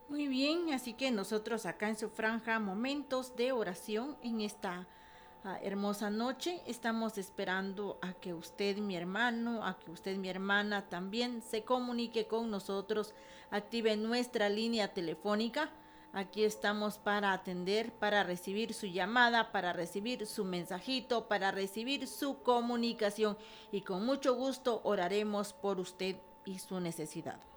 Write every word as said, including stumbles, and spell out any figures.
Muy bien, así que nosotros acá en su franja Momentos de Oración en esta ah, hermosa noche estamos esperando a que usted, mi hermano, a que usted, mi hermana, también se comunique con nosotros, active nuestra línea telefónica. Aquí estamos para atender, para recibir su llamada, para recibir su mensajito, para recibir su comunicación y con mucho gusto oraremos por usted y su necesidad.